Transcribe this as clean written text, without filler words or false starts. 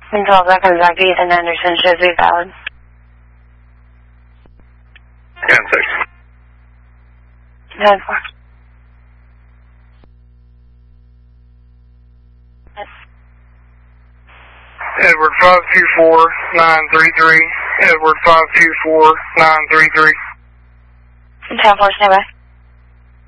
Until that comes back to Ethan Anderson, shows to be valid. 10-6. 10-4. Edward 524-933. Edward 524-933. 10-4, stand by.